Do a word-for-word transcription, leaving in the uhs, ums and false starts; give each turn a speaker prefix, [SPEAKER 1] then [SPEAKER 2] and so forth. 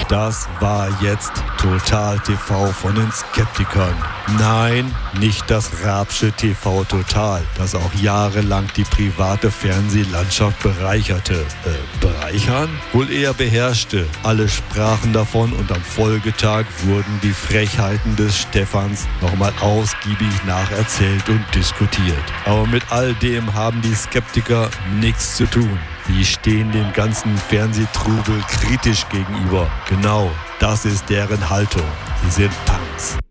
[SPEAKER 1] Das war jetzt Total T V von den Skeptikern. Nein, nicht das Raabsche T V Total, das auch jahrelang die private Fernsehlandschaft bereicherte. Äh, bereichern? Wohl eher beherrschte. Alle sprachen davon und am Folgetag wurden die Frechheiten des Stefans nochmal ausgiebig nacherzählt und diskutiert. Aber mit all dem haben die Skeptiker nichts zu tun. Sie stehen dem ganzen Fernsehtrubel kritisch gegenüber. Genau, das ist deren Haltung. Sie sind Punks.